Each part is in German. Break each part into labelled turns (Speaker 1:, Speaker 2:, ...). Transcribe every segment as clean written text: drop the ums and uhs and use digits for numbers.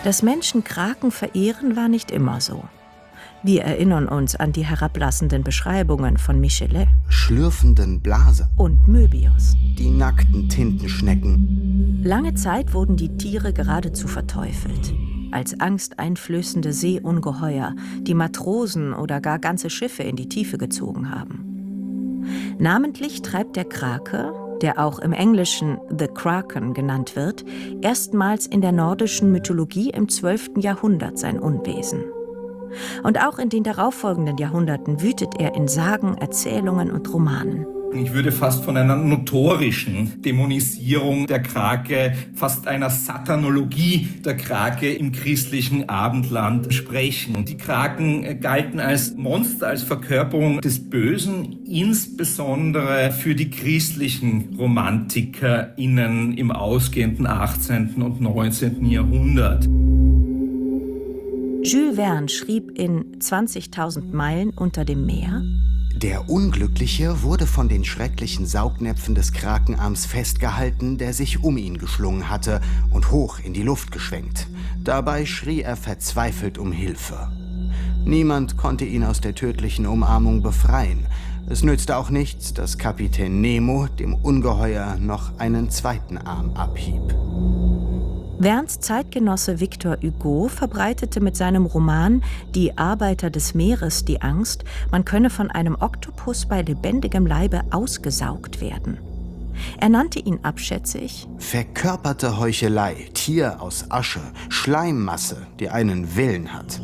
Speaker 1: Dass Menschen Kraken verehren, war nicht immer so. Wir erinnern uns an die herablassenden Beschreibungen von Michelet,
Speaker 2: schlürfenden Blase
Speaker 1: und Möbius.
Speaker 2: Die nackten Tintenschnecken.
Speaker 1: Lange Zeit wurden die Tiere geradezu verteufelt. Als angsteinflößende Seeungeheuer, die Matrosen oder gar ganze Schiffe in die Tiefe gezogen haben. Namentlich treibt der Krake, der auch im Englischen The Kraken genannt wird, erstmals in der nordischen Mythologie im 12. Jahrhundert sein Unwesen. Und auch in den darauffolgenden Jahrhunderten wütet er in Sagen, Erzählungen und Romanen.
Speaker 3: Ich würde fast von einer notorischen Dämonisierung der Krake, fast einer Satanologie der Krake im christlichen Abendland sprechen. Die Kraken galten als Monster, als Verkörperung des Bösen, insbesondere für die christlichen RomantikerInnen im ausgehenden 18. und 19. Jahrhundert.
Speaker 1: Jules Verne schrieb in 20.000 Meilen unter dem Meer:
Speaker 2: Der Unglückliche wurde von den schrecklichen Saugnäpfen des Krakenarms festgehalten, der sich um ihn geschlungen hatte und hoch in die Luft geschwenkt. Dabei schrie er verzweifelt um Hilfe. Niemand konnte ihn aus der tödlichen Umarmung befreien. Es nützte auch nichts, dass Kapitän Nemo dem Ungeheuer noch einen zweiten Arm abhieb.
Speaker 1: Vernes Zeitgenosse Victor Hugo verbreitete mit seinem Roman Die Arbeiter des Meeres die Angst, man könne von einem Oktopus bei lebendigem Leibe ausgesaugt werden. Er nannte ihn abschätzig
Speaker 2: verkörperte Heuchelei, Tier aus Asche, Schleimmasse, die einen Willen hat.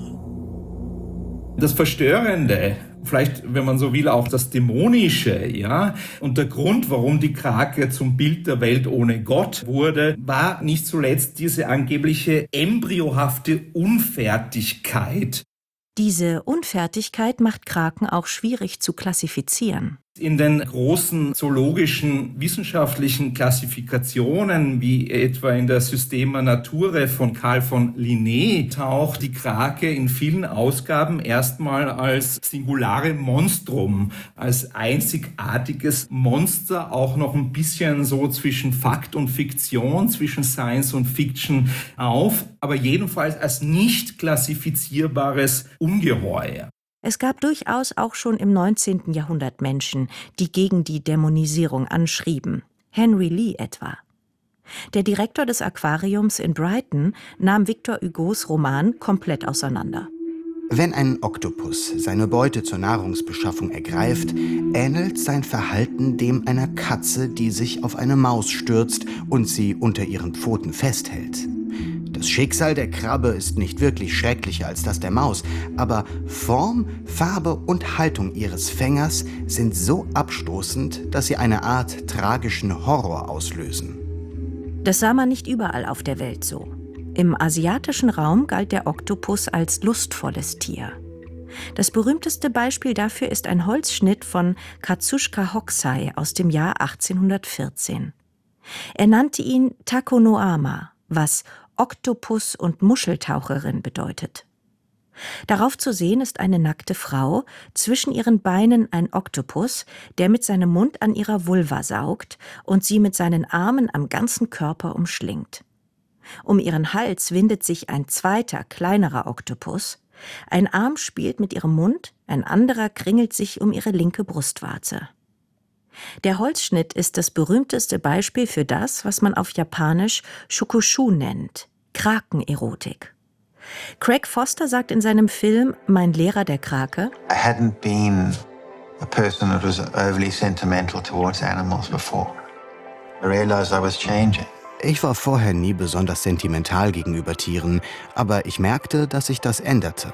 Speaker 3: Das Verstörende, vielleicht, wenn man so will, auch das Dämonische, ja. Und der Grund, warum die Krake zum Bild der Welt ohne Gott wurde, war nicht zuletzt diese angebliche embryohafte Unfertigkeit.
Speaker 1: Diese Unfertigkeit macht Kraken auch schwierig zu klassifizieren.
Speaker 3: In den großen zoologischen wissenschaftlichen Klassifikationen, wie etwa in der Systema Naturae von Carl von Linné, taucht die Krake in vielen Ausgaben erstmal als Singulare Monstrum, als einzigartiges Monster, auch noch ein bisschen so zwischen Fakt und Fiktion, zwischen Science und Fiction auf, aber jedenfalls als nicht klassifizierbares Ungeheuer.
Speaker 1: Es gab durchaus auch schon im 19. Jahrhundert Menschen, die gegen die Dämonisierung anschrieben. Henry Lee etwa. Der Direktor des Aquariums in Brighton nahm Victor Hugos Roman komplett auseinander.
Speaker 2: Wenn ein Oktopus seine Beute zur Nahrungsbeschaffung ergreift, ähnelt sein Verhalten dem einer Katze, die sich auf eine Maus stürzt und sie unter ihren Pfoten festhält. Das Schicksal der Krabbe ist nicht wirklich schrecklicher als das der Maus, aber Form, Farbe und Haltung ihres Fängers sind so abstoßend, dass sie eine Art tragischen Horror auslösen.
Speaker 1: Das sah man nicht überall auf der Welt so. Im asiatischen Raum galt der Oktopus als lustvolles Tier. Das berühmteste Beispiel dafür ist ein Holzschnitt von Katsushika Hokusai aus dem Jahr 1814. Er nannte ihn Tako no Ama, was Oktopus und Muscheltaucherin bedeutet. Darauf zu sehen ist eine nackte Frau, zwischen ihren Beinen ein Oktopus, der mit seinem Mund an ihrer Vulva saugt und sie mit seinen Armen am ganzen Körper umschlingt. Um ihren Hals windet sich ein zweiter, kleinerer Oktopus. Ein Arm spielt mit ihrem Mund, ein anderer kringelt sich um ihre linke Brustwarze. Der Holzschnitt ist das berühmteste Beispiel für das, was man auf Japanisch Shokushu nennt, Krakenerotik. Craig Foster sagt in seinem Film Mein Lehrer der Krake:
Speaker 4: I hadn't been a person that was overly sentimental towards animals before. I realized I was changing.
Speaker 2: Ich war vorher nie besonders sentimental gegenüber Tieren, aber ich merkte, dass sich das änderte.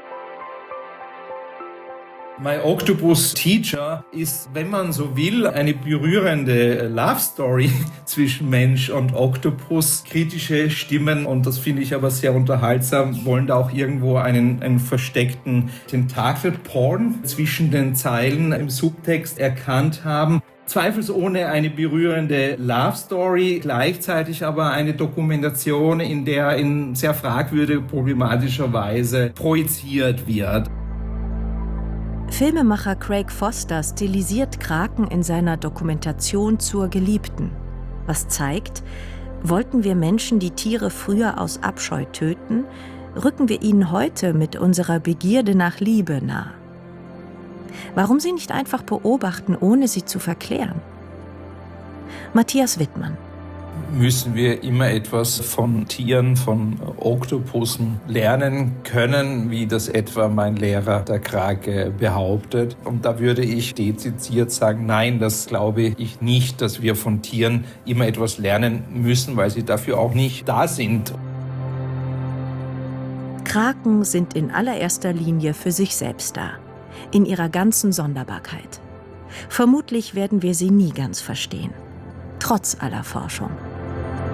Speaker 3: My Octopus Teacher ist, wenn man so will, eine berührende Love Story zwischen Mensch und Oktopus. Kritische Stimmen, und das finde ich aber sehr unterhaltsam, wollen da auch irgendwo einen versteckten Tentakel-Porn zwischen den Zeilen im Subtext erkannt haben. Zweifelsohne eine berührende Love Story, gleichzeitig aber eine Dokumentation, in der in sehr fragwürdiger, problematischer Weise projiziert wird.
Speaker 1: Filmemacher Craig Foster stilisiert Kraken in seiner Dokumentation zur Geliebten, was zeigt, Wollten wir Menschen die Tiere früher aus Abscheu töten, rücken wir ihnen heute mit unserer Begierde nach Liebe nah. Warum sie nicht einfach beobachten, ohne sie zu verklären? Matthias Wittmann.
Speaker 3: Müssen wir immer etwas von Tieren, von Oktopussen lernen können, wie das etwa mein Lehrer, der Krake, behauptet. Und da würde ich dezidiert sagen, nein, das glaube ich nicht, dass wir von Tieren immer etwas lernen müssen, weil sie dafür auch nicht da sind.
Speaker 1: Kraken sind in allererster Linie für sich selbst da, in ihrer ganzen Sonderbarkeit. Vermutlich werden wir sie nie ganz verstehen, trotz aller Forschung.